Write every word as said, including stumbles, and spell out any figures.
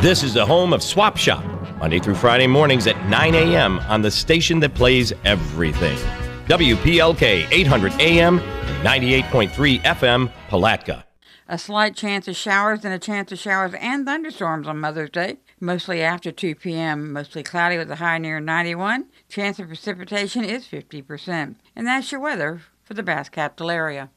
This is the home of Swap Shop, Monday through Friday mornings at nine a.m. on the station that plays everything. W P L K eight hundred A M and ninety-eight point three F M, Palatka. A slight chance of showers and a chance of showers and thunderstorms on Mother's Day, mostly after two p.m. Mostly cloudy with a high near ninety-one. Chance of precipitation is fifty percent. And that's your weather for the Bass Capital area.